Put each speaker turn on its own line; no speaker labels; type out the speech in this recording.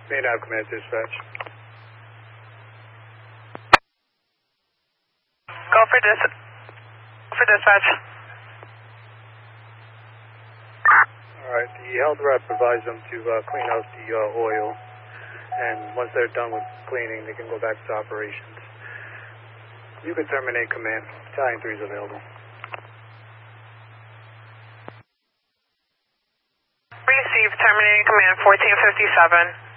May now command dispatch.
Go for dispatch.
Alright, the health rep advised them to clean out the oil, and once they're done with cleaning, they can go back to operations. You can terminate command. Battalion 3 is available.
Receive terminating command 1457.